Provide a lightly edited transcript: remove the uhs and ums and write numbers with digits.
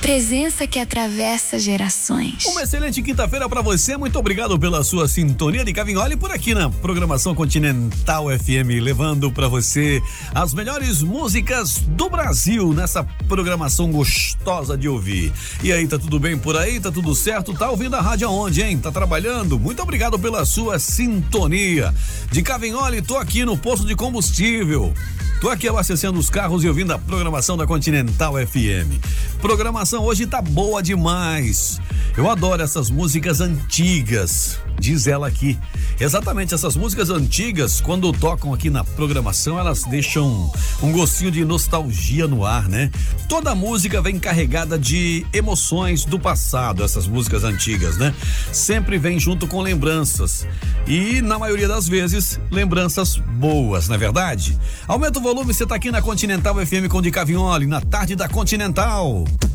presença que atravessa gerações. Uma excelente quinta-feira pra você, muito obrigado pela sua sintonia de Cavinholi por aqui na programação Continental FM, levando pra você as melhores músicas do Brasil nessa programação gostosa de ouvir. E aí, tá tudo bem por aí? Tá tudo certo? Tá ouvindo a rádio aonde, hein? Tá trabalhando? Muito obrigado pela sua sintonia. De Cavinholi, tô aqui no posto de combustível. Tô aqui abastecendo os carros e ouvindo a programação da Continental FM. Programação hoje tá boa demais. Eu adoro essas músicas antigas, diz ela aqui. Exatamente, essas músicas antigas, quando tocam aqui na programação, elas deixam um gostinho de nostalgia no ar, né? Toda música vem carregada de emoções do passado, essas músicas antigas, né? Sempre vem junto com lembranças. E, na maioria das vezes, lembranças boas, não é verdade? Aumenta o volume, você tá aqui na Continental FM com o Di Cavinholi, na tarde da Continental.